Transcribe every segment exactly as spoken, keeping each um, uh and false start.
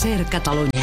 Ser Catalunya.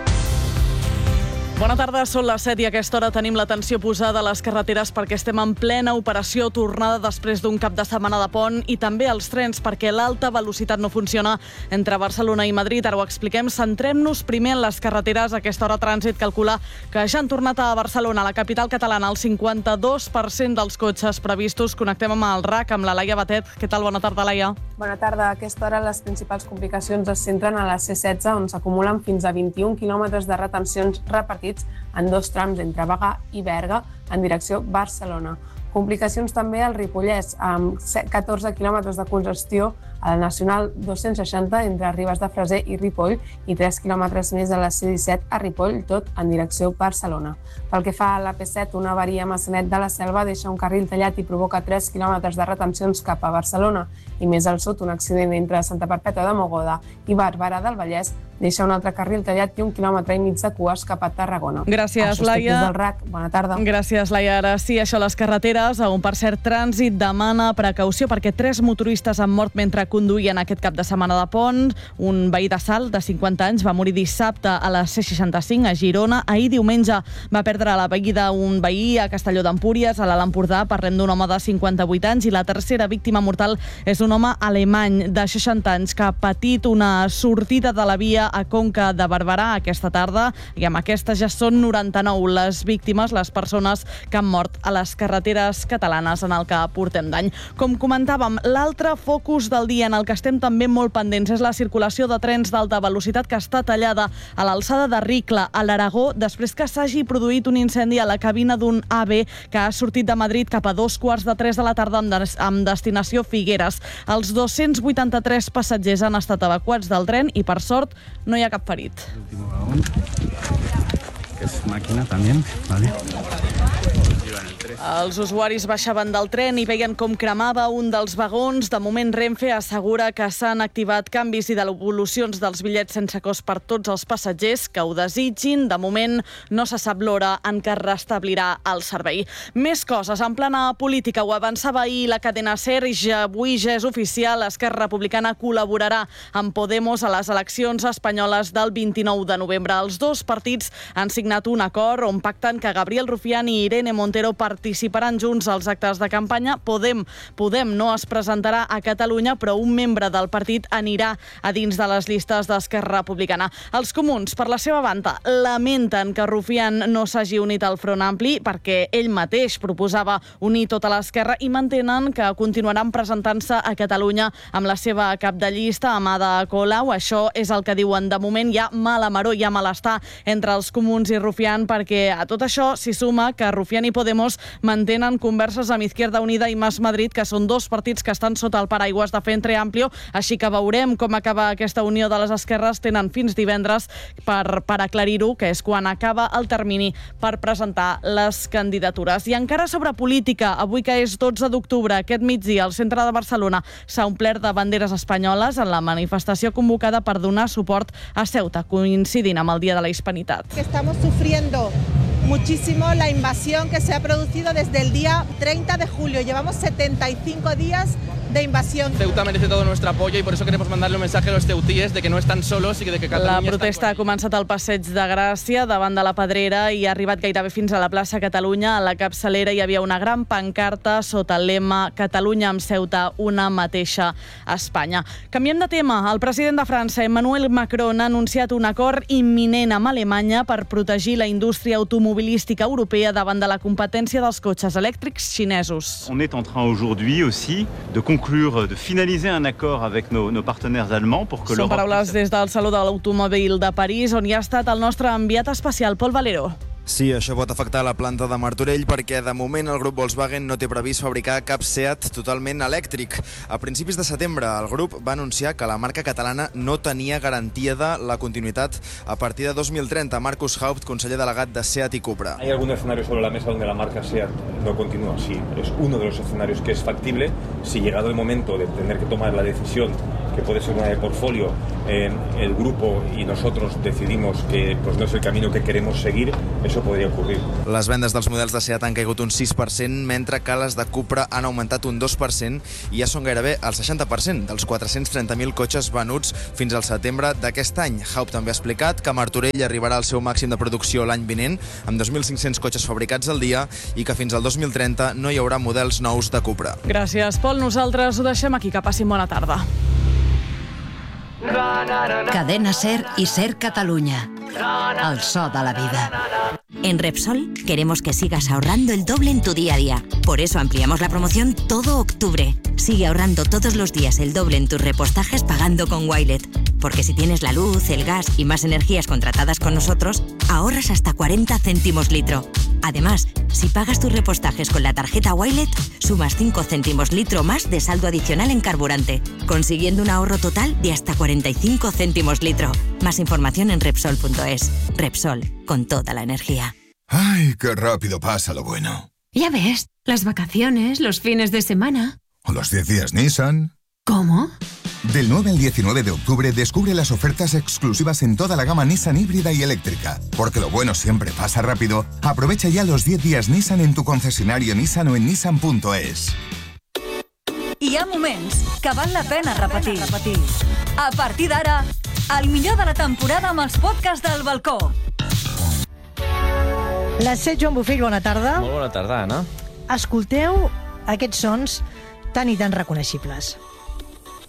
Bona tarda, són les set i a aquesta hora tenim l'atenció posada a les carreteres perquè estem en plena operació tornada després d'un cap de setmana de pont i també als trens perquè l'alta velocitat no funciona entre Barcelona i Madrid. Ara ho expliquem. Centrem-nos primer en les carreteres. A aquesta hora Trànsit calcula que ja han tornat a Barcelona, a la capital catalana, el cinquanta-dos per cent dels cotxes previstos. Connectem amb el R A C, amb la Laia Batet. Què tal? Bona tarda, Laia. Bona tarda. A aquesta hora les principals complicacions es centren a la C setze, on s'acumulen fins a vint-i-un quilòmetres de retencions repartits en dos trams entre Bagà i Berga en direcció Barcelona. Complicacions també al Ripollès, amb catorze quilòmetres de congestió a la Nacional dos-cents seixanta entre Ribes de Freser i Ripoll i tres quilòmetres més a la C disset a Ripoll, tot en direcció Barcelona. Pel que fa a la P set, una avaria a Maçanet de la Selva deixa un carril tallat i provoca tres quilòmetres de retencions cap a Barcelona. I més al sud, un accident entre Santa Perpètua de Mogoda i Barberà del Vallès deixa un altre carril tallat i un quilòmetre i mig de cues cap a Tarragona. Gràcies, Laia. Del R A C. Bona tarda. Gràcies, Laia. Ara sí, això a les carreteres, on per cert Trànsit demana precaució perquè tres motoristes han mort mentre conduïen aquest cap de setmana de pont. Un veí de Salt, de cinquanta anys, va morir dissabte a la C seixanta-cinc a Girona. Ahir diumenge va perdre la vida un veí a Castelló d'Empúries, a l'Alt Empordà. Parlem d'un home de cinquanta-vuit anys i la tercera víctima mortal és un home alemany de seixanta anys que ha patit una sortida de la via a Conca de Barberà aquesta tarda i amb aquestes ja són noranta-nou les víctimes, les persones que han mort a les carreteres catalanes en el que portem d'any. Com comentàvem, l'altre focus del dia en el que estem també molt pendents és la circulació de trens d'alta velocitat que està tallada a l'alçada de Ricla, a l'Aragó, després que s'hagi produït un incendi a la cabina d'un AVE que ha sortit de Madrid cap a dos quarts de tres de la tarda amb, des amb destinació Figueres. Els dos-cents vuitanta-tres passatgers han estat evacuats del tren i, per sort, no hi ha cap ferit. Último vagón, que es máquina también, ¿vale? Els usuaris baixaven del tren i veien com cremava un dels vagons. De moment, Renfe assegura que s'han activat canvis i devolucions dels bitllets sense cost per tots els passatgers que ho desitgin. De moment, no se sap l'hora en què es restablirà el servei. Més coses. En plana política, ho avançava ahir la cadena SER i avui ja és oficial. Esquerra Republicana col·laborarà amb Podemos a les eleccions espanyoles del vint-i-nou de novembre. Els dos partits han signat un acord on pacten que Gabriel Rufián i Irene Montero participaran junts als actes de campanya. Podem, Podem no es presentarà a Catalunya, però un membre del partit anirà a dins de les llistes d'Esquerra Republicana. Els comuns, per la seva banda, lamenten que Rufián no s'hagi unit al Front Ampli perquè ell mateix proposava unir tota l'esquerra i mantenen que continuaran presentant-se a Catalunya amb la seva cap de llista, Amada Colau. Això és el que diuen de moment. Hi ha mala maror, hi ha malestar entre els comuns i Rufián perquè a tot això s'hi suma que Rufián i Podemos mantenen converses amb Izquierda Unida i Mas Madrid, que són dos partits que estan sota el paraigües de Frente Amplio, així que veurem com acaba aquesta unió de les esquerres. Tenen fins divendres per, per aclarir-ho, que és quan acaba el termini per presentar les candidatures. I encara sobre política, avui que és dotze d'octubre, aquest migdia, al centre de Barcelona s'ha omplert de banderes espanyoles en la manifestació convocada per donar suport a Ceuta, coincidint amb el Dia de la Hispanitat. Que estamos sufriendo muchísimo la invasión que se ha producido desde el día treinta de julio. Llevamos setenta y cinco días de invasión. Ceuta merece todo nuestro apoyo y por eso queremos mandarle un mensaje a los ceutíes de que no están solos y de que Catalunya... La protesta ha començat al Passeig de Gràcia, davant de la Pedrera, i ha arribat gairebé fins a la plaça Catalunya. A la capçalera hi havia una gran pancarta sota el lema Catalunya amb Ceuta, una mateixa Espanya. Canviem de tema. El president de França, Emmanuel Macron, ha anunciat un acord imminent amb Alemanya per protegir la indústria automobilística europea davant de la competència dels cotxes elèctrics xinesos. On est en train aujourd'hui aussi de conclure, de finaliser un accord avec nos, nos partenaires allemands pour que Són l'Europe... paraules des del Saló de l'Automòbil de París, on hi ha estat el nostre enviat especial, Pol Valero. Sí, això pot afectar la planta de Martorell perquè de moment el grup Volkswagen no té previst fabricar cap Seat totalment elèctric. A principis de setembre el grup va anunciar que la marca catalana no tenia garantia de la continuïtat a partir de dos mil trenta. Marcus Haupt, conseller delegat de Seat y Cupra. ¿Hay algún escenario sobre la mesa donde la marca Seat no continúa? Sí, es uno de los escenarios que es factible si llegado el momento de tener que tomar la decisión que puede ser una de portfolio, eh, el grupo y nosotros decidimos que pues, no es el camino que queremos seguir, eso podría ocurrir. Les vendes dels models de SEAT han caigut un sis per cent, mentre que les de Cupra han augmentat un dos per cent i ja són gairebé el seixanta per cent dels quatre-cents trenta mil cotxes venuts fins al setembre d'aquest any. Haupt també ha explicat que Martorell arribarà al seu màxim de producció l'any vinent, amb dos mil cinc-cents cotxes fabricats al dia, i que fins al dos mil trenta no hi haurà models nous de Cupra. Gràcies, Pol. Nosaltres ho deixem aquí. Que passin bona tarda. Cadena Ser y Ser Cataluña. El so de la vida. En Repsol queremos que sigas ahorrando el doble en tu día a día. Por eso ampliamos la promoción todo octubre. Sigue ahorrando todos los días el doble en tus repostajes pagando con Wilet. Porque si tienes la luz, el gas y más energías contratadas con nosotros, ahorras hasta cuarenta céntimos litro. Además, si pagas tus repostajes con la tarjeta Wilet, sumas cinco céntimos litro más de saldo adicional en carburante, consiguiendo un ahorro total de hasta cuarenta y cinco céntimos litro. Más información en Repsol punto es. Repsol, con toda la energía. ¡Ay, qué rápido pasa lo bueno! Ya ves, las vacaciones, los fines de semana. ¿O los diez días Nissan? ¿Cómo? Del nueve al diecinueve de octubre descubre las ofertas exclusivas en toda la gama Nissan híbrida y eléctrica. Porque lo bueno siempre pasa rápido. Aprovecha ya los diez días Nissan en tu concesionario Nissan o en nissan punto es. Hi ha moments que val la pena repetir. A partir d'ara, el millor de la temporada amb els podcasts del balcó. La set, Joan Bofill, bona tarda. Molt bona tarda, Anna. Escolteu aquests sons tan i tan reconeixibles.